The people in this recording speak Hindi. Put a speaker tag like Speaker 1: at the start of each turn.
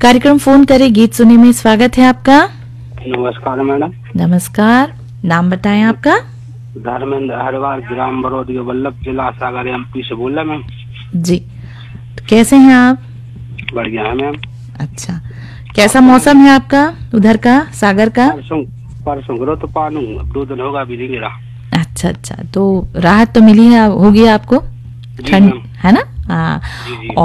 Speaker 1: कार्यक्रम फोन करे गीत सुने में स्वागत है आपका।
Speaker 2: नमस्कार मैडम।
Speaker 1: नमस्कार, नाम बताएं आपका।
Speaker 2: धर्मेंद्र हरवार, ग्राम बरौदी, वल्लभ, जिला सागर, एमपी से बोल रहा मैम।
Speaker 1: जी, तो कैसे हैं आप?
Speaker 2: बढ़िया है मैम।
Speaker 1: अच्छा, कैसा मौसम है आपका उधर का, सागर का?
Speaker 2: परसों गिरो तो पानू, अब 2 दिन होगा अभी नहीं गिरा।
Speaker 1: अच्छा, तो राहत तो मिली है होगी आपको, ठंड है ना? हाँ।